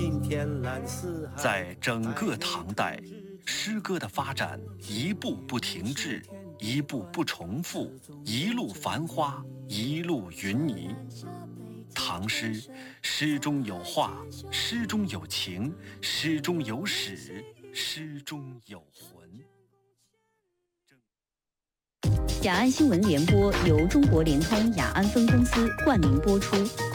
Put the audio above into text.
在整个唐代，诗歌的发展一步不停滞，一步不重复，一路繁花，一路云泥。唐诗，诗中有画，诗中有情，诗中有史，诗中有魂。 雅安新闻联播由中国联通雅安分公司冠名播出。